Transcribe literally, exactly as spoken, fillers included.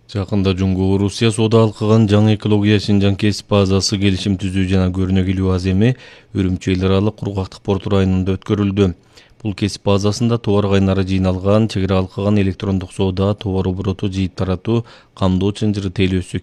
Жакында Жумгу Орусия соода алкаган жаңы экология Шинжаң кесип базасы келишим түзүү жана көрүнөгүлүү аземи Үрүмчү эл аралык кургактык порту районунда өткөрүлдү. Бул кесип базасында товар кайнары жыйналган, чек ара алкаган электрондук соода, товар обороту жыйып таратуу, камдоо чынжыры тейлөөсү